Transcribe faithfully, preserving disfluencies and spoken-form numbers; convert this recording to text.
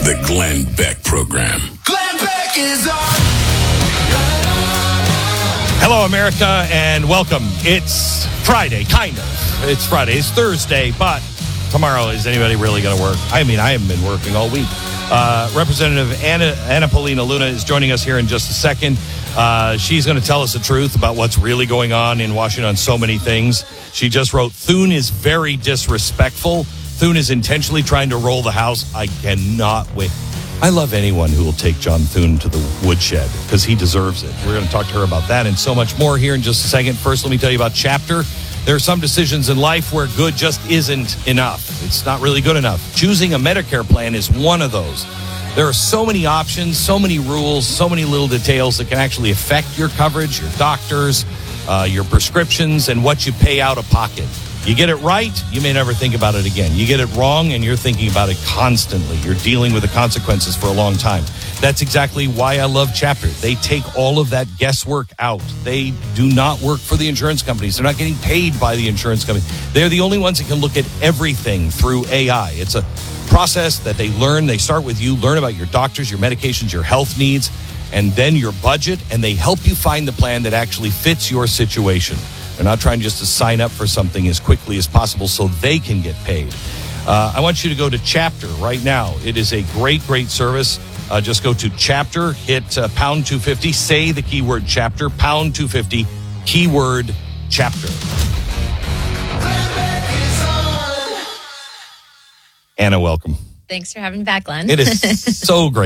The Glenn Beck Program. Glenn Beck is on. Hello, America, and welcome. It's Friday, kind of. It's Friday. It's Thursday, but tomorrow, is anybody really going to work? I mean, I haven't been working all week. Uh, Representative Anna, Anna Paulina Luna is joining us here in just a second. Uh, she's going to tell us the truth about what's really going on in Washington on so many things. She just wrote, Thune is very disrespectful. Thune is intentionally trying to roll the House. I cannot wait. I love anyone who will take John Thune to the woodshed because he deserves it. We're going to talk to her about that and so much more here in just a second. First, let me tell you about Chapter. There are some decisions in life where good just isn't enough. It's not really good enough. Choosing a Medicare plan is one of those. There are so many options, so many rules, so many little details that can actually affect your coverage, your doctors, uh, your prescriptions, and what you pay out of pocket. You get it right, you may never think about it again. You get it wrong, and you're thinking about it constantly. You're dealing with the consequences for a long time. That's exactly why I love Chapter. They take all of that guesswork out. They do not work for the insurance companies. They're not getting paid by the insurance company. They're the only ones that can look at everything through A I. It's a process that they learn. They start with you, learn about your doctors, your medications, your health needs, and then your budget, and they help you find the plan that actually fits your situation. They're not trying just to sign up for something as quickly as possible so they can get paid. Uh, I want you to go to Chapter right now. It is a great, great service. Uh, just go to Chapter, hit uh, pound two fifty, say the keyword Chapter, pound two fifty, keyword Chapter. Anna, welcome. Thanks for having me back, Glenn. It is so great.